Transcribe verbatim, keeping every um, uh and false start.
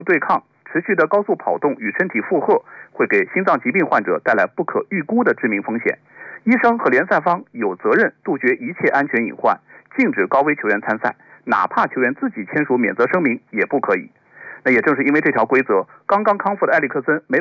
对抗，持续的高速跑动与身体负荷会给心脏疾病患者带来不可预估的致命风险。医生和联赛方有责任杜绝一切安全隐患，禁止高危球员参赛，哪怕球员自己签署免责声明也不可以。那也正是因为这条规则，刚刚康复的埃里克森没